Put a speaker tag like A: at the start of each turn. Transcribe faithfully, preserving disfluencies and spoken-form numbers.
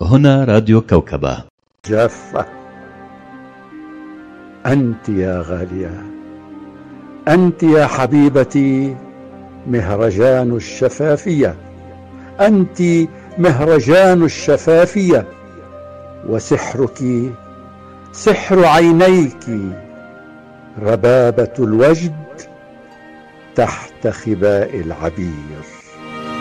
A: هنا راديو كوكبة.
B: جافة، أنت يا غالية، أنت يا حبيبتي مهرجان الشفافية، أنت مهرجان الشفافية، وسحرك سحر عينيك، ربابة الوجد تحت خباء العبير.